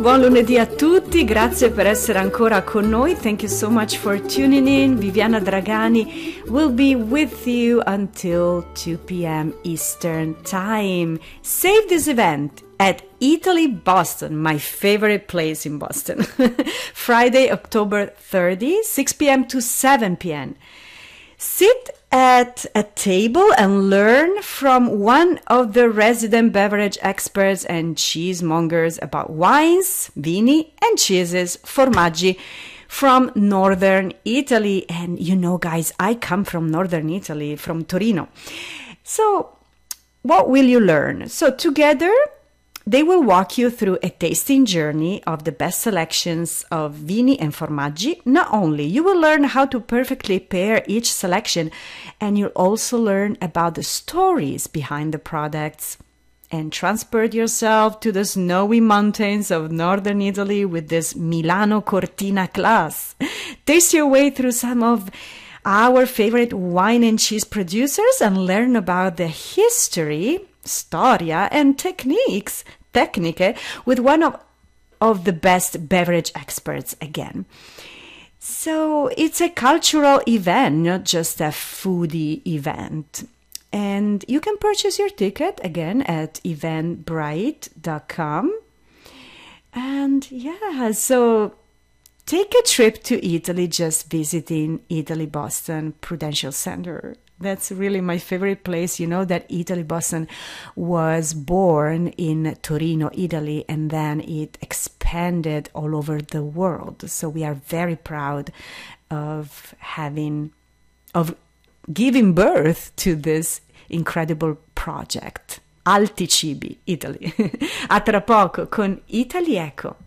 Buon lunedì a tutti, grazie per essere ancora con noi. Thank you so much for tuning in. Viviana Dragani will be with you until 2 p.m. Eastern Time. Save this event at Italy Boston, my favorite place in Boston. Friday, October 30, 6 p.m. to 7 p.m. Sit at a table and learn from one of the resident beverage experts and cheesemongers about wines, vini, and cheeses, formaggi, from northern Italy. And you know, guys, I come from northern Italy, from Torino. So what will you learn? So together, they will walk you through a tasting journey of the best selections of vini and formaggi. Not only, you will learn how to perfectly pair each selection, and you'll also learn about the stories behind the products. And transport yourself to the snowy mountains of northern Italy with this Milano Cortina class. Taste your way through some of our favorite wine and cheese producers and learn about the history, storia, and technique with one of the best beverage experts again. So it's a cultural event, not just a foodie event. And you can purchase your ticket again at eventbrite.com. And yeah, so take a trip to Italy just visiting Italy Boston Prudential Center. That's really my favorite place. You know that Italy Boston was born in Torino, Italy, and then it expanded all over the world. So we are very proud of giving birth to this incredible project. Alti Cibi, Italy. A tra poco con Italieco.